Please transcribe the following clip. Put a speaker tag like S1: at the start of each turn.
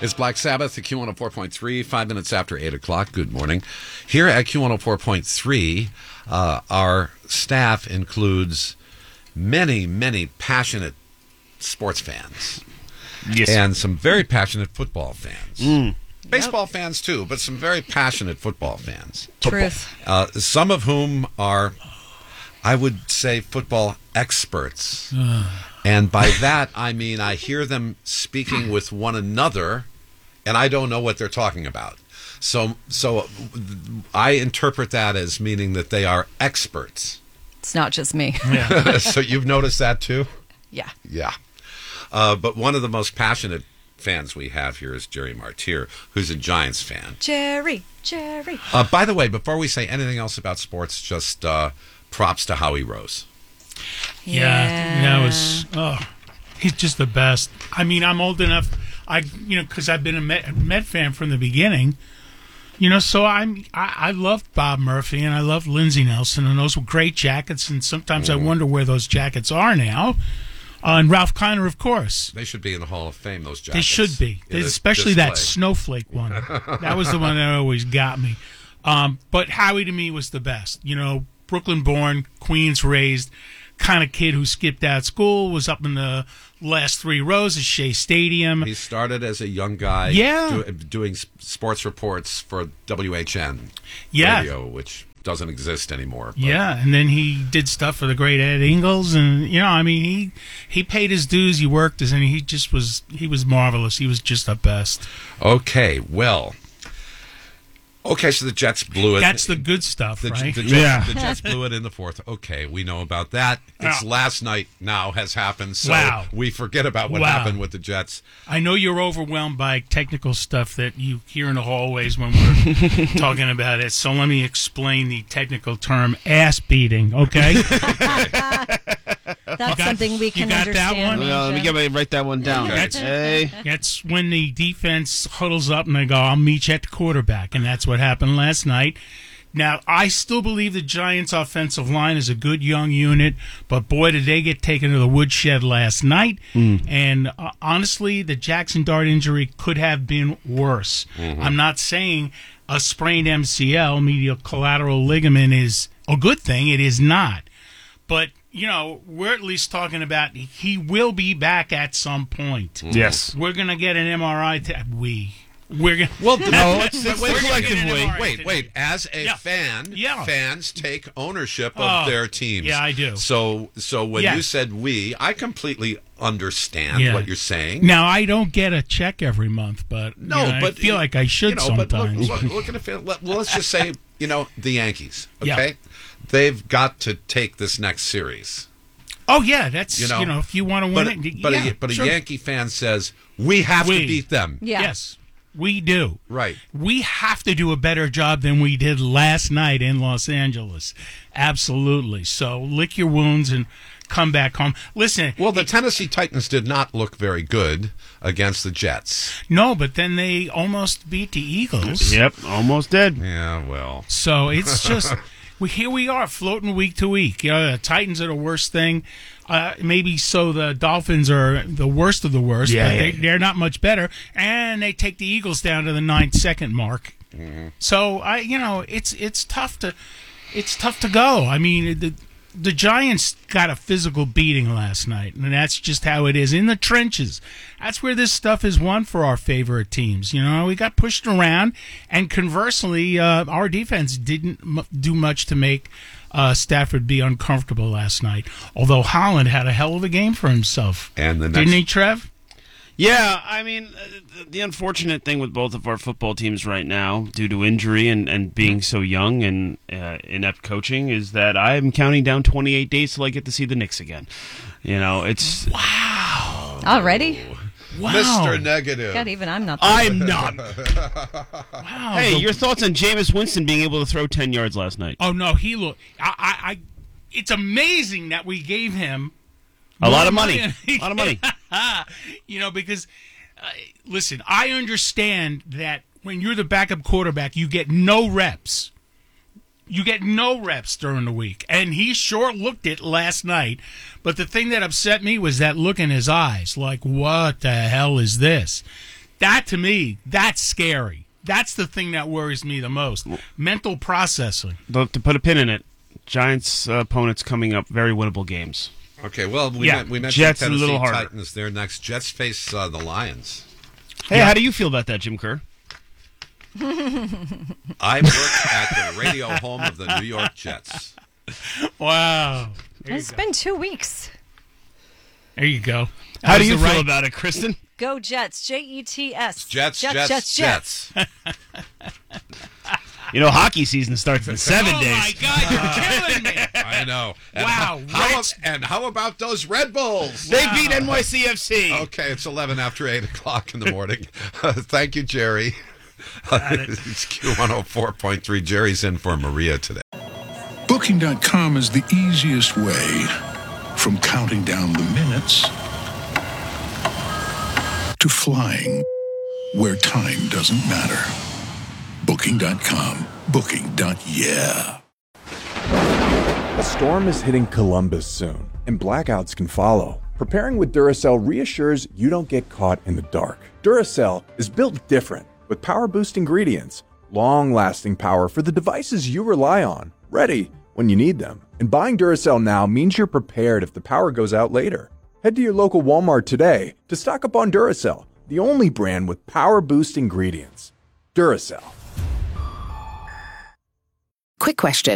S1: It's Black Sabbath at Q104.3, 5 minutes after 8 o'clock. Good morning. Here at Q104.3, our staff includes many, many passionate sports fans.
S2: Yes.
S1: And some very passionate football fans. Baseball fans, too, but some very passionate football fans.
S3: Truth.
S1: Some of whom are, I would say, football experts. And by that, I mean I hear them speaking with one another, and I don't know what they're talking about. So I interpret that as meaning that they are experts.
S3: It's not just me.
S2: Yeah.
S1: So you've noticed that, too?
S3: Yeah.
S1: Yeah. But one of the most passionate fans we have here is Jerry Martyr, who's a Giants fan.
S3: Jerry.
S1: By the way, before we say anything else about sports, just props to Howie Rose.
S2: That was, he's just the best. I mean, I'm old enough, because I've been a Met fan from the beginning, so I loved Bob Murphy and I loved Lindsey Nelson, and those were great jackets, and sometimes I wonder where those jackets are now. And Ralph Kiner, of course.
S1: They should be in the Hall of Fame, those jackets.
S2: They should be, especially that snowflake one. That was the one that always got me. But Howie, to me, was the best. Brooklyn-born, Queens-raised, kind of kid who skipped out school, was up in the last 3 rows at Shea Stadium.
S1: He started as a young guy doing sports reports for WHN radio, which doesn't exist anymore. But.
S2: Yeah, and then he did stuff for the great Ed Ingles, and he paid his dues. He worked, and he was marvelous. He was just the best.
S1: Okay, well. Okay, so the Jets blew it.
S2: That's the good stuff, right?
S1: The Jets blew it in the fourth. Okay, we know about that. It's last night now has happened, so we forget about what happened with the Jets.
S2: I know you're overwhelmed by technical stuff that you hear in the hallways when we're talking about it, so let me explain the technical term ass beating, okay?
S3: That's something we can understand.
S2: That one?
S4: Let me write that one down.
S1: Okay.
S2: That's when the defense huddles up and they go, I'll meet you at the quarterback, and that's what happened last night. Now, I still believe the Giants' offensive line is a good young unit, but boy, did they get taken to the woodshed last night. And honestly, the Jackson Dart injury could have been worse. I'm not saying a sprained MCL, medial collateral ligament, is a good thing. It is not. But, we're at least talking about he will be back at some point.
S4: Yes.
S2: We're going to get an MRI. We're going to...
S1: Well,
S2: collectively.
S1: Wait. As a fan, fans take ownership of their teams.
S2: Yeah, I do.
S1: So when you said we, I completely understand what you're saying.
S2: Now, I don't get a check every month, but I feel like I should sometimes.
S1: But look at it. Well, let's just say, the Yankees, okay?
S2: Yeah.
S1: They've got to take this next series.
S2: Oh, yeah, that's, if you want to win it.
S1: But a Yankee fan says, we have to beat them.
S3: Yeah.
S2: Yes, we do.
S1: Right.
S2: We have to do a better job than we did last night in Los Angeles. Absolutely. So lick your wounds and come back home. Listen.
S1: Well, the Tennessee Titans did not look very good against the Jets.
S2: No, but then they almost beat the Eagles.
S4: Yep, almost did.
S1: Yeah, well.
S2: So it's just... Here we are, floating week to week. The Titans are the worst thing. Maybe so the Dolphins are the worst of the worst, but they're not much better. And they take the Eagles down to the 9-second mark. So it's tough to go. I mean, the Giants got a physical beating last night, and that's just how it is in the trenches. That's where this stuff is won for our favorite teams. We got pushed around, and conversely, our defense didn't do much to make Stafford be uncomfortable last night. Although Holland had a hell of a game for himself, didn't he, Trev?
S4: Yeah, I mean, the unfortunate thing with both of our football teams right now, due to injury and being so young and inept coaching, is that I'm counting down 28 days till I get to see the Knicks again. It's...
S3: Wow. Already?
S2: Wow.
S1: Mr. Negative.
S3: God, even I'm not.
S4: I'm not.
S2: Wow.
S4: Hey, your thoughts on Jameis Winston being able to throw 10 yards last night?
S2: Oh, no, he looked... It's amazing that we gave him...
S4: A lot of money. A lot of money.
S2: Because, listen, I understand that when you're the backup quarterback, you get no reps. You get no reps during the week. And he sure looked it last night. But the thing that upset me was that look in his eyes. Like, what the hell is this? That, to me, that's scary. That's the thing that worries me the most. Mental processing.
S4: To put a pin in it, Giants opponents coming up, very winnable games.
S1: Okay, well, we mentioned
S4: Jets
S1: Tennessee
S4: a little harder.
S1: Titans there next. Jets face the Lions.
S4: Hey, how do you feel about that, Jim Kerr?
S1: I work at the radio home of the New York Jets.
S2: Wow.
S3: It's been 2 weeks.
S2: There you go.
S4: How do you feel about it, Kristen?
S3: Go Jets. Jets.
S1: Jets.
S4: You know, hockey season starts in 7 days.
S2: Oh, my God, you're killing me.
S1: I know. And
S2: Wow.
S1: how about those Red Bulls?
S4: They beat NYCFC.
S1: Okay, it's 11 after 8 o'clock in the morning. Thank you, Jerry. It's Q104.3. Jerry's in for Maria today.
S5: Booking.com is the easiest way from counting down the minutes to flying where time doesn't matter. Booking.com. Booking.yeah.
S6: A storm is hitting Columbus soon, and blackouts can follow. Preparing with Duracell reassures you don't get caught in the dark. Duracell is built different, with power-boost ingredients, long-lasting power for the devices you rely on, ready when you need them. And buying Duracell now means you're prepared if the power goes out later. Head to your local Walmart today to stock up on Duracell, the only brand with power-boost ingredients. Duracell.
S7: Quick question.